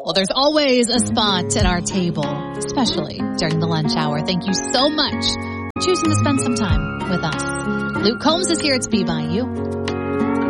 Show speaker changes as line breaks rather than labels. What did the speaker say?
Well, there's always a spot at our table, especially during the lunch hour. Thank you so much for choosing to spend some time with us. Luke Combs is here at Speed by You.